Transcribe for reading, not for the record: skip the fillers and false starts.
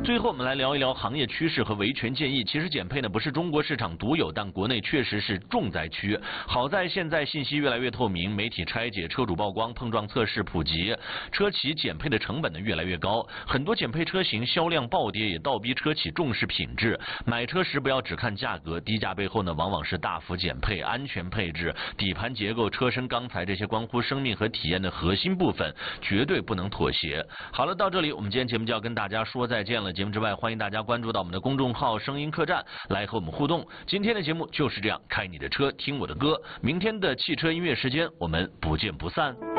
最后我们来聊一聊行业趋势和维权建议。其实减配呢不是中国市场独有，但国内确实是重灾区。好在现在信息越来越透明，媒体拆解、车主曝光、碰撞测试普及，车企减配的成本呢越来越高，很多减配车型销量暴跌，也倒逼车企重视品质。买车时不要只看价格，低价背后呢往往是大幅减配、安全配置、底盘结构、车身钢材这些关乎生命和体验的核心部分，绝对不能妥协。好了，到这里我们今天节目就要跟大家说再见了。节目之外，欢迎大家关注到我们的公众号声音客栈来和我们互动。今天的节目就是这样，开你的车听我的歌，明天的汽车音乐时间我们不见不散。